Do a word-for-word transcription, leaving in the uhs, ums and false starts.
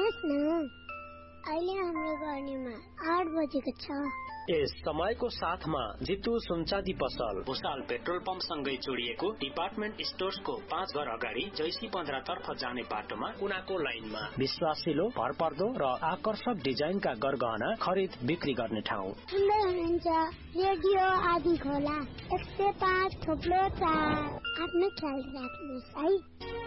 सुन्नुहोस् न, अहिले हाम्रो गर्नेमा आठ बजेको छ। यस समयको साथमा जितु सुनचाँदी पसल भुसाल पेट्रोल पम्प सँगै जोडिएको डिपार्टमेन्ट स्टोर्सको पाँच घर अगाडि जैसी पन्ध्र तर्फ जाने बाटोमा कुनाको लाइनमा विश्वासिलो, भरपर्दो र आकर्षक डिजाइनका गरगहना खरिद बिक्री गर्ने ठाउँ। सुन्दै हुनुहुन्छ रेडियो आदि खोला एक सय पाँच थोप्लो चार। आफ्नो ख्याल राख्नुहोस् है।